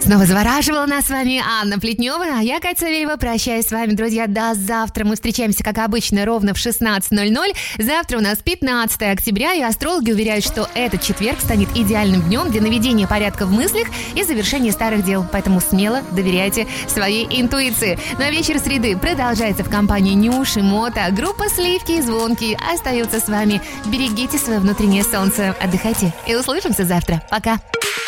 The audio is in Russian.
Снова завораживала нас с вами Анна Плетнева, а я, Катя Савельева, прощаюсь с вами, друзья, до завтра. Мы встречаемся, как обычно, ровно в 16:00. Завтра у нас 15 октября, и астрологи уверяют, что этот четверг станет идеальным днем для наведения порядка в мыслях и завершения старых дел. Поэтому смело доверяйте своей интуиции. Ну а вечер среды продолжается в компании Нюши, Мота. Группа «Сливки и звонки» остается с вами. Берегите свое внутреннее солнце, отдыхайте и услышимся завтра. Пока!